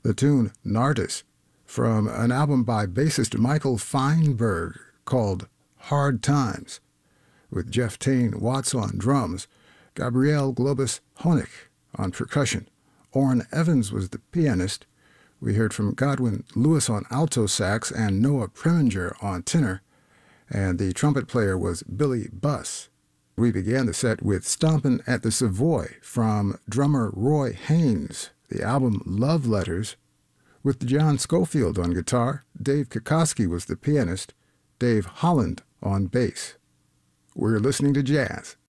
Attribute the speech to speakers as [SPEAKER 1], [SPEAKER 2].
[SPEAKER 1] the tune Nardis, from an album by bassist Michael Feinberg called Hard Times, with Jeff Tain Watts on drums, Gabriel Globus Honig on percussion. Orrin Evans was the pianist. We heard from Godwin Lewis on alto sax and Noah Preminger on tenor, and the trumpet player was Billy Buss. We began the set with Stompin' at the Savoy from drummer Roy Haynes, the album Love Letters, with John Schofield on guitar. Dave Kokoski was the pianist, Dave Holland on bass. We're listening to jazz